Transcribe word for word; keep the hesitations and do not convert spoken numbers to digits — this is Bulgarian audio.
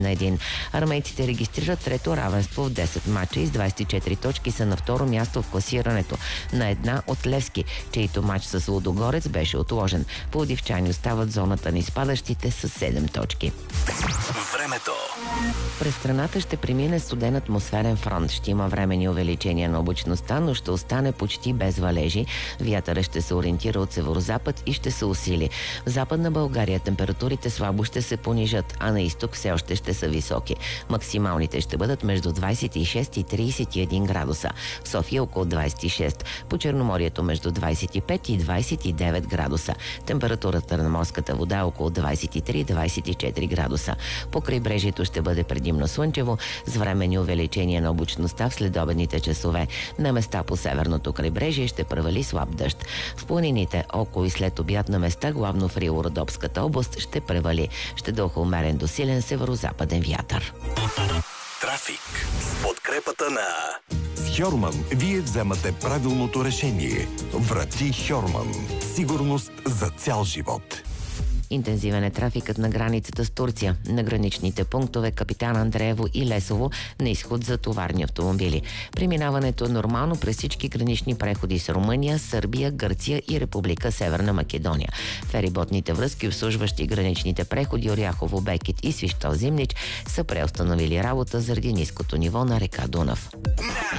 на един. Армейците регистрират трето равенство в десет мача и с двадесет и четири точки са на второ място в класирането на една от Левски, чийто мач с Лудогорец беше отложен. Пловдивчани остават в зоната на изпадащите с седем точки. Времето. През страната ще премине студен атмосферен фронт. Ще има временни увеличения на облачността, но ще остане почти без валежи. Вятърът ще се ориентира от северозапад и ще се усили. В Западна България температурите слабо ще се понижат, а на изток все още ще са високи. Максималните ще бъдат между двадесет и шест и тридесет и един градуса. В София около двадесет и шест. По Черноморието между двадесет и пет и двадесет и девет градуса. Температурата на морската вода е около двадесет и три до двадесет и четири градуса. По крайбрежието ще бъде предимно слънчево, с временни увеличения на облачността в следобедните часове. На места по северното крайбрежие ще превали слаб дъжд. В планините около и след обяд на места, главно в Рило-Родопската област, ще превали. Ще духа умерен до силен северо-западен вятър. Трафик с подкрепата на С Хьорман вие вземате правилното решение. Врати Хьорман. Сигурност за цял живот. Интензивен е трафикът на границата с Турция. На граничните пунктове Капитан Андреево и Лесово на изход за товарни автомобили. Преминаването е нормално през всички гранични преходи с Румъния, Сърбия, Гърция и Република Северна Македония. Фериботните връзки, обслужващи граничните преходи Оряхово, Бекет и Свищов Зимнич, са преустановили работа заради ниското ниво на река Дунав.